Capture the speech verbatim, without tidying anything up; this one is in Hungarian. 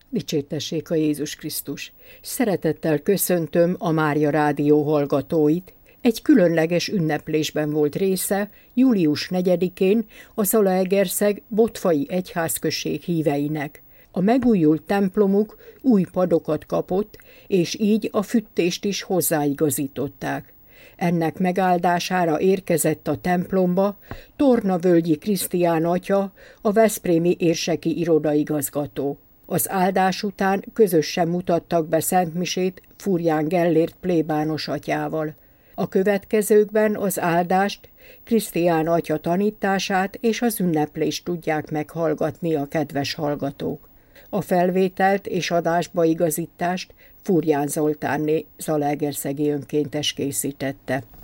Dicsértessék a Jézus Krisztus! Szeretettel köszöntöm a Mária Rádió hallgatóit. Egy különleges ünneplésben volt része július negyedikén a Zalaegerszeg Bottfai egyházközség híveinek. A megújult templomuk új padokat kapott, és így a füttést is hozzáigazították. Ennek megáldására érkezett a templomba Tornavölgyi Krisztián atya, a veszprémi érseki irodaigazgató. Az áldás után közösen mutattak be szentmisét Furján Gellért plébános atyával. A következőkben az áldást, Krisztián atya tanítását és az ünneplést tudják meghallgatni a kedves hallgatók. A felvételt és adásba igazítást Furján Zoltánné zalaegerszegi önkéntes készítette.